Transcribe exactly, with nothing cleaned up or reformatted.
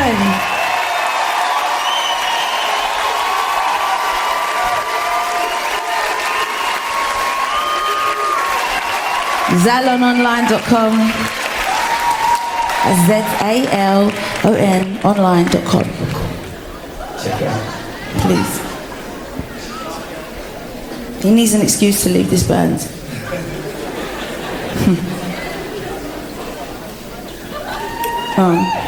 time. zalon online dot com. Z A L O N online dot com. Check it out. Please. He needs an excuse to leave this band. Oh.